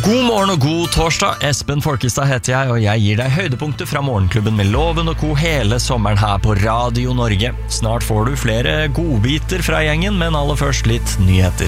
God morgen og god torsdag, Espen Folkestad heter jeg, og jeg gir deg høydepunkter fra Morgenklubben med Loven og Co. hele sommeren her på Radio Norge. Snart får du flere godbiter fra gjengen, men aller først litt nyheter.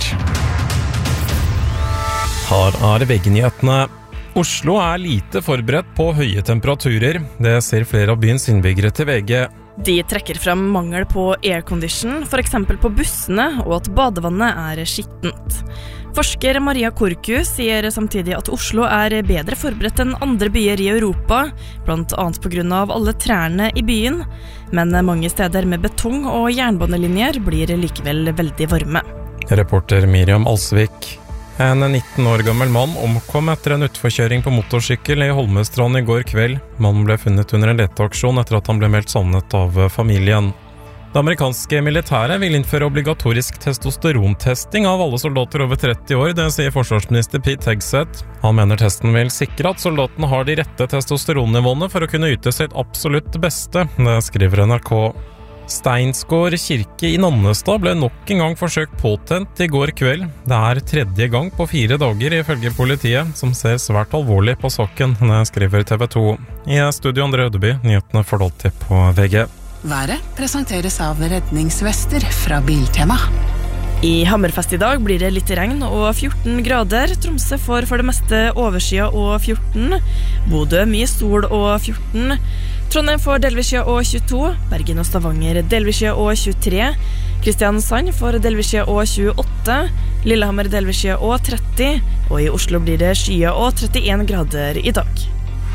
Her er VG-nyhetene. Oslo er lite forberedt på høye temperaturer. Det ser flere av byens innbyggere til VG. De trekker frem mangel på aircondition, for eksempel på bussene, og at badevannet er skittent. Forsker Maria Korku sier samtidig at Oslo er bedre forberedt enn andre byer i Europa, blant annet på grunn av alle trærne i byen, men mange steder med betong og jernbanelinjer blir likevel veldig varme. Reporter Miriam Alsvik. En 19 år gammel mann omkom etter en utforkjøring på motorsykkel i Holmestrand i går kveld. Mannen ble funnet under en leteaksjon etter at han ble meldt savnet av familien. Det amerikanske militæret vil innføre obligatorisk testosterontesting av alle soldater over 30 år, det sier forsvarsminister Pete Hegseth. Han mener testen vil sikre at soldatene har de rette testosteronnivåene for å kunne yte sitt absolutt beste, det skriver NRK. Steinsgård kirke i Nannestad ble nok en gang forsøkt påtent i går kveld. Det er tredje gang på 4 dager ifølge politiet, som ser svært alvorlig på saken, det skriver TV 2. I studio Andre Ødeby, nyhetene får du alltid på VG. Været presenteres av redningsvester fra Biltema. I Hammerfest i dag blir det litt regn og 14 grader. Tromsø får for det meste overskya og 14. Bodø mye sol og 14. Trondheim får delvisskya og 22. Bergen og Stavanger delvisskya og 23. Kristiansand får delvisskya og 28. Lillehammer delvisskya og 30. Og i Oslo blir det skya og 31 grader i dag.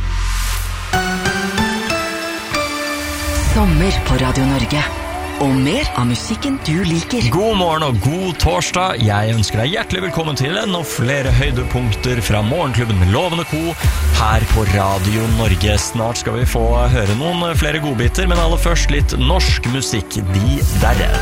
Sommer på Radio Norge. Og mer av musikken du liker. God morgen og god torsdag. Jeg ønsker deg hjertelig velkommen til enda flere høydepunkter fra Morgenklubben med Loven og Co. her på Radio Norge. Snart skal vi få høre noen flere godbiter, men aller først litt norsk musikk. De derre.